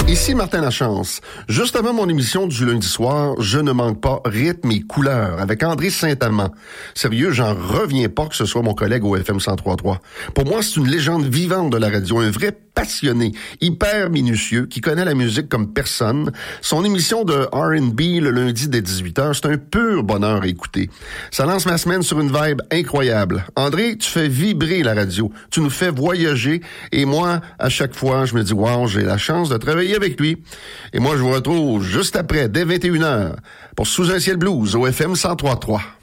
Ici Martin Lachance. Juste avant mon émission du lundi soir, je ne manque pas Rythme et couleurs avec André Saint-Amand. Sérieux, j'en reviens pas que ce soit mon collègue au FM 103.3. Pour moi, c'est une légende vivante de la radio, un vrai passionné, hyper minutieux, qui connaît la musique comme personne. Son émission de R&B le lundi dès 18h, c'est un pur bonheur à écouter. Ça lance ma semaine sur une vibe incroyable. André, tu fais vibrer la radio, tu nous fais voyager, et moi, à chaque fois, je me dis, wow, j'ai la chance de travailler avec lui. Et moi, je vous retrouve juste après, dès 21h, pour Sous un ciel blues au FM 103.3.